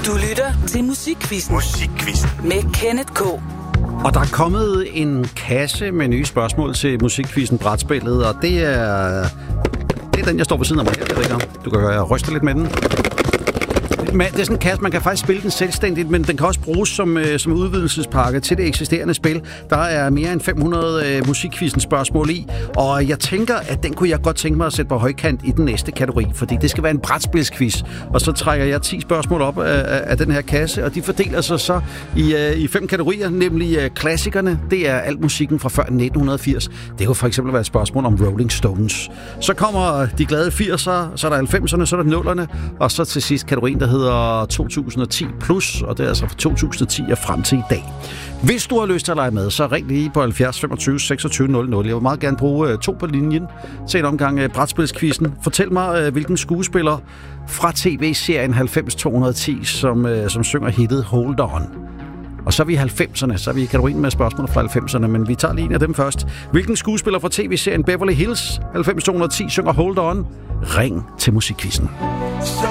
Du lytter til Musikquizzen. Med Kenneth K. Og der er kommet en kasse med nye spørgsmål til Musikquizzen brætspillet, og det er den, jeg står ved siden af mig her. Jeg ved ikke, om du kan høre, jeg ryster lidt med den. Det er sådan en kasse, man kan faktisk spille den selvstændigt, men den kan også bruges som udvidelsespakke til det eksisterende spil. Der er mere end 500 Musikquizzen spørgsmål i, og jeg tænker, at den kunne jeg godt tænke mig at sætte på højkant i den næste kategori, fordi det skal være en brætspilsquiz. Og så trækker jeg 10 spørgsmål op af den her kasse, og de fordeler sig så i 5 kategorier, nemlig klassikerne. Det er al musikken fra før 1980. Det kunne for eksempel være et spørgsmål om Rolling Stones. Så kommer de glade 80'ere, så er der 90'erne, så er der 0'erne, og så til sidst kategorien, der hedder 2010 plus, og det er altså fra 2010 og frem til i dag. Hvis du har lyst til at lege med, så ring lige på 70 25 26 00. Jeg vil meget gerne bruge 2 på linjen til en omgang brætspilsquizzen. Fortæl mig, hvilken skuespiller fra tv-serien 90-210, som synger hittet Hold On. Og så er vi i 90'erne, så er vi i kategorien med spørgsmål fra 90'erne, men vi tager lige en af dem først. Hvilken skuespiller fra tv-serien Beverly Hills 90-210 synger Hold On? Ring til Musikquizzen. So